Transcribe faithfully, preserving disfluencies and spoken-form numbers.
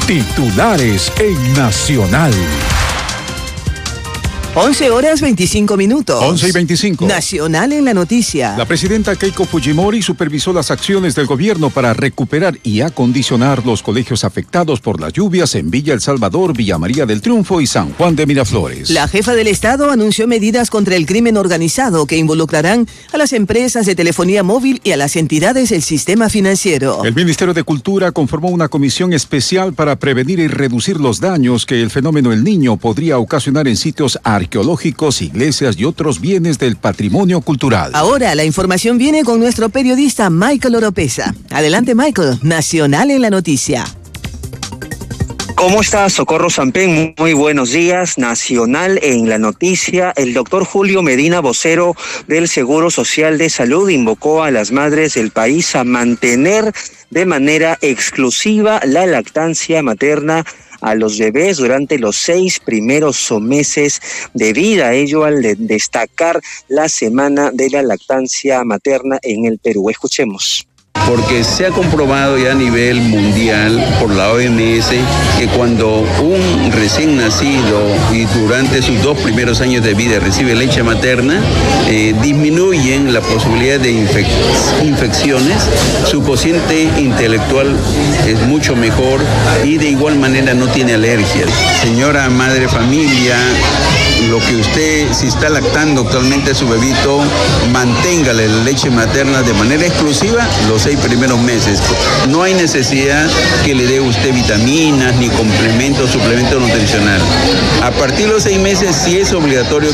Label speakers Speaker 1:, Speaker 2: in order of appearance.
Speaker 1: Titulares en Nacional.
Speaker 2: once horas veinticinco minutos.
Speaker 1: once y veinticinco.
Speaker 2: Nacional en la noticia.
Speaker 1: La presidenta Keiko Fujimori supervisó las acciones del gobierno para recuperar y acondicionar los colegios afectados por las lluvias en Villa El Salvador, Villa María del Triunfo y San Juan de Miraflores.
Speaker 2: La jefa del Estado anunció medidas contra el crimen organizado que involucrarán a las empresas de telefonía móvil y a las entidades del sistema financiero.
Speaker 1: El Ministerio de Cultura conformó una comisión especial para prevenir y reducir los daños que el fenómeno El Niño podría ocasionar en sitios arqueológicos. arqueológicos, iglesias y otros bienes del patrimonio cultural.
Speaker 2: Ahora la información viene con nuestro periodista Michael Oropesa. Adelante, Michael. Nacional en la noticia.
Speaker 3: ¿Cómo está, Socorro Sampén? Muy buenos días. Nacional en la noticia. El doctor Julio Medina, vocero del Seguro Social de Salud, invocó a las madres del país a mantener de manera exclusiva la lactancia materna a los bebés durante los seis primeros meses de vida, ello al de destacar la semana de la lactancia materna en el Perú. Escuchemos.
Speaker 4: Porque se ha comprobado ya a nivel mundial por la O M S que cuando un recién nacido y durante sus dos primeros años de vida recibe leche materna, eh, disminuyen la posibilidad de infec- infecciones, su cociente intelectual es mucho mejor y de igual manera no tiene alergias. Señora madre familia, lo que usted, si está lactando actualmente a su bebito, manténgale la leche materna de manera exclusiva los seis primeros meses. No hay necesidad que le dé usted vitaminas ni complementos, suplemento nutricional. A partir de los seis meses sí es obligatorio